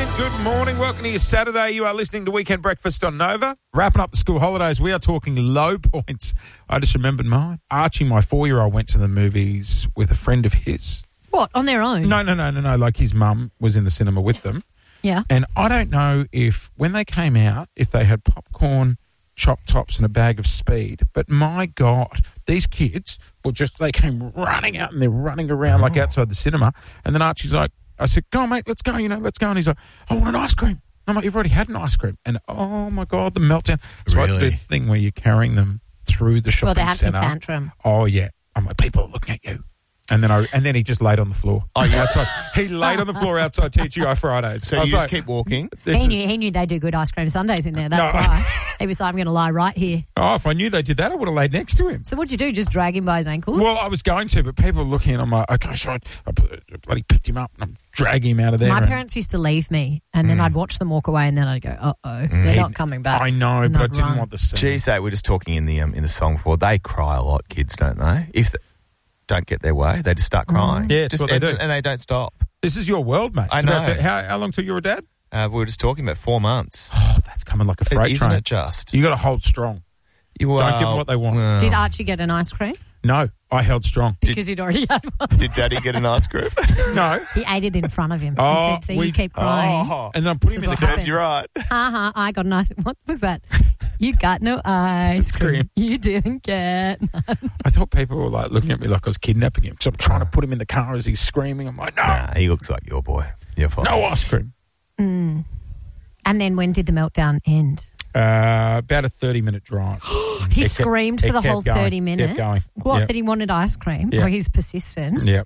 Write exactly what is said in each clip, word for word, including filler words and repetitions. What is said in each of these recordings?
morning, good morning. Welcome to your Saturday. You are listening to Weekend Breakfast on Nova. Wrapping up the school holidays, we are talking low points. I just remembered mine. Archie, my four-year-old, went to the movies with a friend of his. What, on their own? No, no, no, no, no. Like his mum was in the cinema with them. Yeah. And I don't know if, when they came out, if they had popcorn, chopped tops and a bag of speed. But my God, these kids were just, they came running out and they're running around oh. like outside the cinema. And then Archie's like, I said, go on, mate, let's go, you know, let's go. And he's like, I want an ice cream. I'm like, you've already had an ice cream. And, oh, my God, the meltdown. It's really? like the thing where you're carrying them through the shopping Well, they have centre. the tantrum. Oh, yeah. I'm like, people are looking at you. And then I and then he just laid on the floor. Oh, yeah. outside. He laid on the floor outside T G I Fridays. So I you was just like, keep walking? He knew, he knew they do good ice cream sundaes in there. That's No. why. He was like, I'm going to lie right here. Oh, if I knew they did that, I would have laid next to him. So what'd you do? Just drag him by his ankles? Well, I was going to, but people were looking and I'm like, okay, so I, I bloody picked him up and I'm dragging him out of there. My and, parents used to leave me and then Mm. I'd watch them walk away and then I'd go, uh-oh, they're He- not coming back. I know, And but I I'd didn't run. want the scene. Geez, they were just talking in the um, in the song before. They cry a lot, kids, don't they? If they don't get their way, they just start crying. Yeah, it's just, what they and, do. and they don't stop. This is your world, mate. I It's about know. to- how, how long till you were a dad? Uh, we were just talking about four months. Oh, that's coming like a freight Isn't train. it just? You got to hold strong. You, Don't give them what they want. well, Did Archie get an ice cream? No, I held strong. Because he'd already had one. Did Daddy get an ice cream? No. He ate it in front of him Oh, and said, so we- you keep crying. Oh, And then I put This him in is the what car. happens. you're right. Ha-ha, I got an ice What was that? You got no ice cream. You didn't get none. I thought people were like looking at me like I was kidnapping him. So I'm trying to put him in the car as he's screaming. I'm like, no, Nah, he looks like your boy. You're fine. no ice cream. Mm. And then when did the meltdown end? Uh, about a thirty-minute drive. He It kept- screamed for it the kept whole going. thirty Kept minutes. going. What, Yep. that he wanted ice cream? Yeah. Or he's persistent? Yep.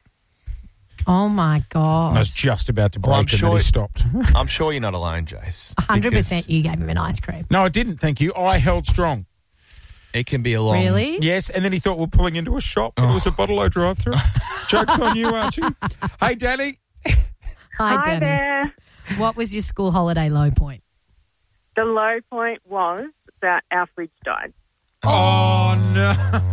Oh, my I was God. just about to break Well, I'm and then sure- he stopped. I'm sure you're not alone, Jace. one hundred percent because you gave him an ice cream. No, I didn't, thank you. I held strong. It can be a long... Really? Yes, and then he thought we we're pulling into a shop. It was a bottle o drive-through. Joke's on you, Archie. Hey, Danny. Hi, Hi Danny. there. What was your school holiday low point? The low point was that our fridge died. Oh, no.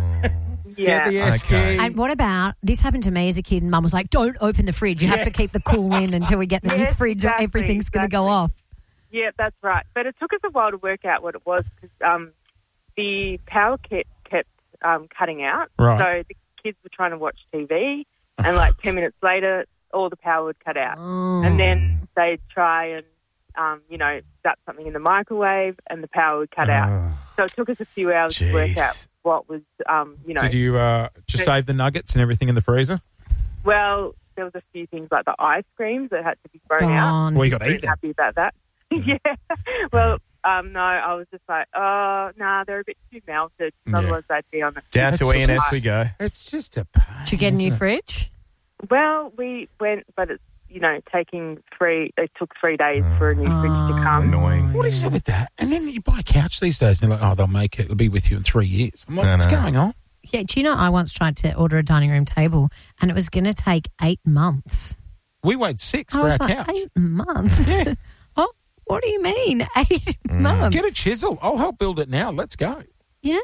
Yeah. Get the S key. Okay. And what about, this happened to me as a kid and Mum was like, don't open the fridge. You have to Yes. keep the cool in until we get the new Yes, fridge or exactly, everything's going to go exactly. off. Yeah, that's right. But it took us a while to work out what it was because um, the power kept, kept um, cutting out. Right. So the kids were trying to watch T V and like ten minutes later, all the power would cut out. Oh. And then they'd try and, um, you know, start something in the microwave and the power would cut out. Oh. So it took us a few hours to work Jeez. out what was, um, you know. Did you uh, just save the nuggets and everything in the freezer? Well, there was a few things like the ice creams that had to be thrown out. Gone. Well, you got to Very eat them. happy about that. yeah. Well, um, no, I was just like, oh, nah, they're a bit too melted. Yeah. Otherwise, they'd be on it. Down That's to E and S so- we go. It's just a pain. Did you get a new isn't it? fridge? Well, we went, but it's, you know, taking three, it took three days for a new fridge to Oh, come. Annoying. What is it with that? And then you buy a couch these days and they're like, oh, they'll make it. It'll be with you in three years. I'm like, No, what's no. going on? Yeah, do you know I once tried to order a dining room table and it was going to take eight months. We waited six I for was our like, couch. eight months? Yeah. Oh, what do you mean, eight months? Get a chisel. I'll help build it now. Let's go. Yeah.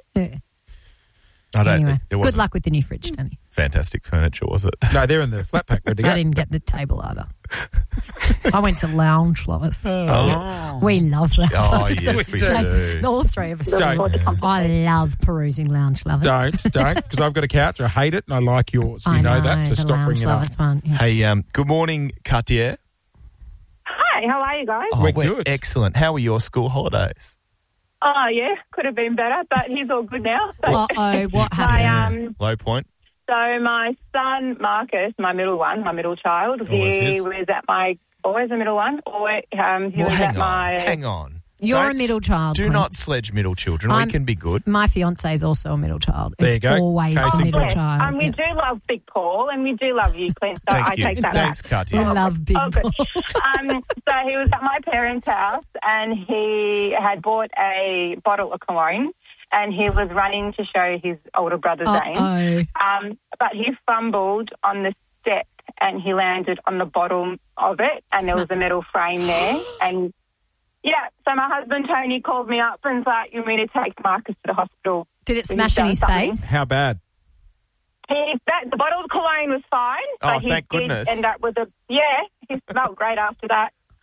I don't Anyway, think it good wasn't luck with the new fridge, Danny. fantastic furniture, was it? No, they're in the flat pack ready to I go. didn't get the table either. I went to Lounge Lovers. Oh. We love Lounge Oh, Lovers. yes, we Jason, do. all three of us. Don't. I love perusing Lounge Lovers. Don't, don't, because I've got a couch. I hate it and I like yours. You I know, that, so the stop Lounge bringing it up. Lovers one. Yeah. Hey, um, good morning, Cartier. Hi, how are you guys? Oh, We're good. Excellent. How were your school holidays? Oh, yeah, could have been better, but he's all good now. So, Uh-oh, what my, happened? um, Low point? so my son, Marcus, my middle one, my middle child, Always he is. was at my, always a middle one, or um, he Well, was hang at on. my... Hang on. You're Don't a middle s- child. Do Queen. not sledge middle children. I'm- we can be good. My fiance is also a middle child. There it's you go. always Casey. the middle Yeah, child. Um, we Yeah. do love Big Paul, and we do love you, Clint, so Thank I you. take that Thanks, back. Cartier. We love big Oh, good. Paul. um, so he was at my parents' house, and he had bought a bottle of cologne, and he was running to show his older brother Zane. Uh-oh. Um, but he fumbled on the step, and he landed on the bottom of it, and there was a metal frame there, and yeah, so my husband Tony called me up and was like, you mean to take Marcus to the hospital? Did it He's smash in done his something. face? How bad? He, that, the bottle of cologne was fine. Oh, but he thank did goodness. end up with a, yeah, he smelled great after that.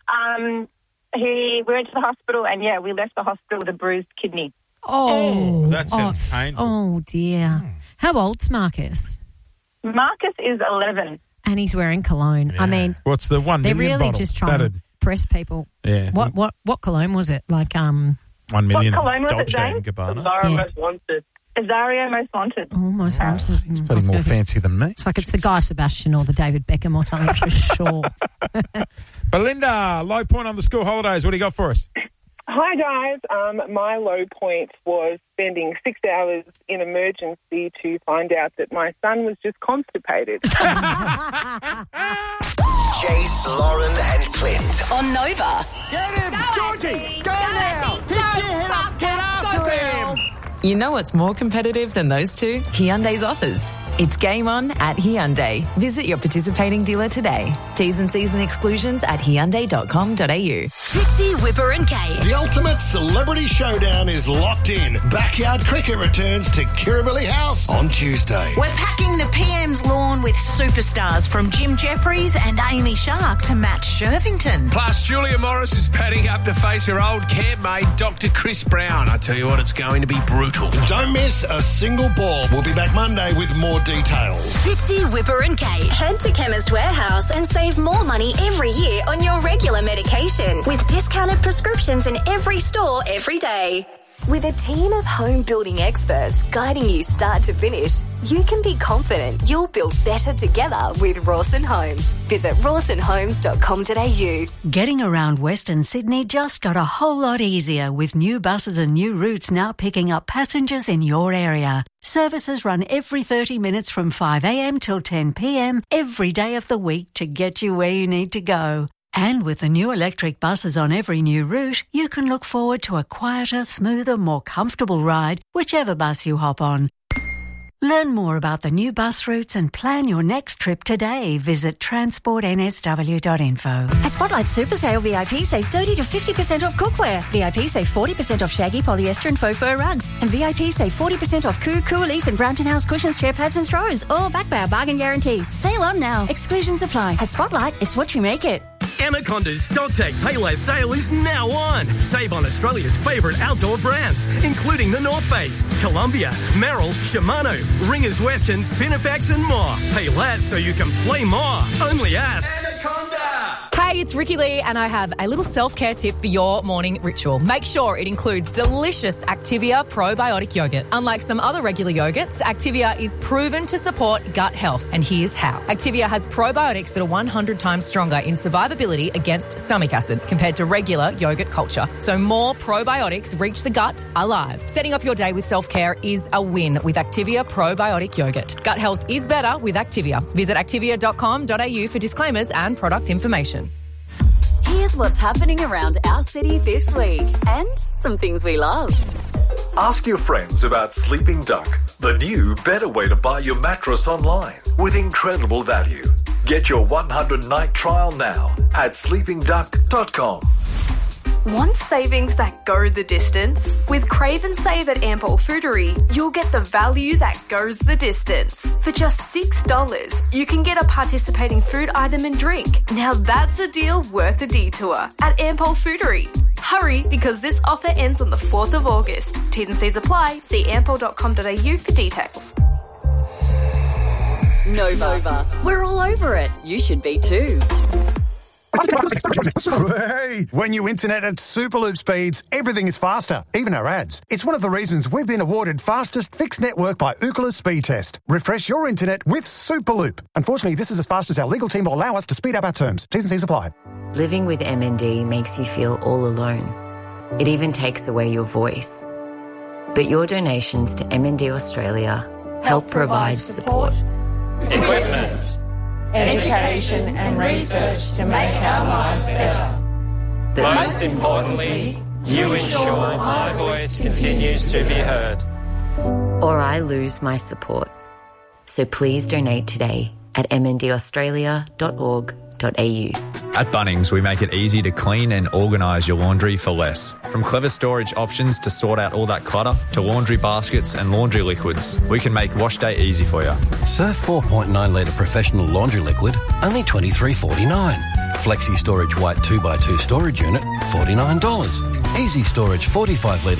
Um, he we went to the hospital, and yeah, we left the hospital with a bruised kidney. Oh, that sounds oh, painful. Oh, dear. How old's Marcus? Marcus is eleven. And he's wearing cologne. Yeah. I mean, what's the one they're million really bottle? just trying That'd- to press people. Yeah. What what what cologne was it? Like, um, One million. What cologne was it, Dolce James? and Gabbana. Zara Yeah. Most Wanted. Azario Most Wanted. almost. Ah. wanted- It's mm, I bloody was more gonna think- fancy than me. It's like it's the Guy Sebastian or the David Beckham or something for sure. Belinda, low point on the school holidays. What do you got for us? Hi guys, um, my low point was spending six hours in emergency to find out that my son was just constipated. Jace, Lauren and Clint. On Nova. Get him! Georgie! Go, now! Pick your head up! Get after him! You know what's more competitive than those two? Hyundai's offers. It's game on at Hyundai. Visit your participating dealer today. T's and C's and exclusions at hyundai dot com dot a u. Pitsy, Whipper and Kate. The ultimate celebrity showdown is locked in. Backyard cricket returns to Kirribilli House on Tuesday. We're packing the P M's lawn with superstars from Jim Jeffries and Amy Shark to Matt Shervington. Plus, Julia Morris is padding up to face her old campmate, Doctor Chris Brown. I tell you what, it's going to be brutal. Don't miss a single ball. We'll be back Monday with more details. Pitsy, Whipper and Kate. Head to Chemist Warehouse and save more money every year on your regular medication with discounted prescriptions in every store every day. With a team of home building experts guiding you start to finish, you can be confident you'll build better together with Rawson Homes. Visit rawson homes dot com dot a u. Getting around Western Sydney just got a whole lot easier with new buses and new routes now picking up passengers in your area. Services run every thirty minutes from five a m till ten p m every day of the week to get you where you need to go. And with the new electric buses on every new route, you can look forward to a quieter, smoother, more comfortable ride, whichever bus you hop on. Learn more about the new bus routes and plan your next trip today. Visit transport n s w dot info. At Spotlight Super Sale, V I P save thirty to fifty percent off cookware. V I P save forty percent off shaggy, polyester and faux fur rugs. And V I P save forty percent off Coo, Coo Elite and Brampton House cushions, chair pads and throws. All backed by our bargain guarantee. Sale on now. Exclusions apply. At Spotlight, it's what you make it. Anaconda's StockTake Payless sale is now on. Save on Australia's favourite outdoor brands, including the North Face, Columbia, Merrill, Shimano, Ringers Western, Spinifex and more. Pay less so you can play more. Only at Anaconda. Hey, it's Ricky Lee and I have a little self-care tip for your morning ritual. Make sure it includes delicious Activia probiotic yogurt. Unlike some other regular yogurts, Activia is proven to support gut health. And here's how. Activia has probiotics that are one hundred times stronger in survivability against stomach acid compared to regular yogurt culture. So more probiotics reach the gut alive. Setting up your day with self-care is a win with Activia probiotic yogurt. Gut health is better with Activia. Visit activia dot com dot a u for disclaimers and product information. Here's what's happening around our city this week and some things we love. Ask your friends about Sleeping Duck, the new, better way to buy your mattress online with incredible value. Get your one hundred night trial now at sleeping duck dot com. Want savings that go the distance? With Crave and Save at Ample Foodery, you'll get the value that goes the distance. For just six dollars, you can get a participating food item and drink. Now that's a deal worth a detour at Ample Foodery. Hurry, because this offer ends on the fourth of August. T's and C's apply. See ample dot com dot a u for details. Nova. Nova. We're all over it. You should be too. Hey, when you internet at Superloop speeds, everything is faster, even our ads. It's one of the reasons we've been awarded fastest fixed network by Ookla Speed Test. Refresh your internet with Superloop. Unfortunately, this is as fast as our legal team will allow us to speed up our terms. T's and C's apply. Living with M N D makes you feel all alone. It even takes away your voice. But your donations to M N D Australia help, help provide support. Equipment, education and research to make our lives better. But most importantly, you ensure my voice continues to be heard. Or I lose my support. So please donate today at m n d australia dot org dot a u. At Bunnings, we make it easy to clean and organise your laundry for less. From clever storage options to sort out all that clutter, to laundry baskets and laundry liquids, we can make wash day easy for you. Surf four point nine litre professional laundry liquid, only twenty-three forty-nine. Flexi Storage White two by two storage unit, forty-nine dollars. Easy Storage forty-five litre